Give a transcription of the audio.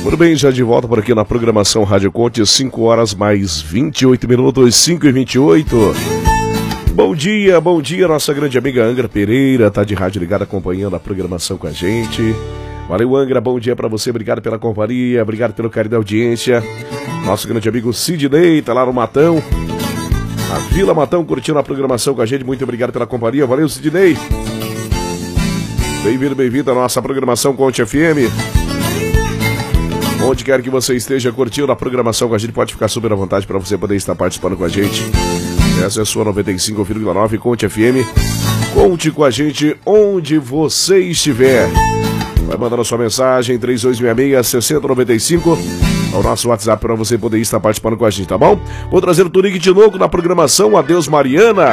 Muito bem, já de volta por aqui na programação Rádio Conte, 5 horas mais 28 minutos, 5h28. Bom dia, nossa grande amiga Angra Pereira, tá de rádio ligada acompanhando a programação com a gente. Valeu, Angra, bom dia pra você, obrigado pela companhia, obrigado pelo carinho da audiência. Nosso grande amigo Sidney, tá lá no Matão, a Vila Matão, curtindo a programação com a gente, muito obrigado pela companhia, valeu, Sidney. Bem-vindo à nossa programação Conte FM. Onde quer que você esteja curtindo a programação com a gente, pode ficar super à vontade para você poder estar participando com a gente. Essa é a sua 95,9 Conte FM. Conte com a gente onde você estiver. Vai mandando sua mensagem 3266-6095 ao nosso WhatsApp para você poder estar participando com a gente, tá bom? Vou trazer o Tunique Tinoco na programação. Adeus, Mariana.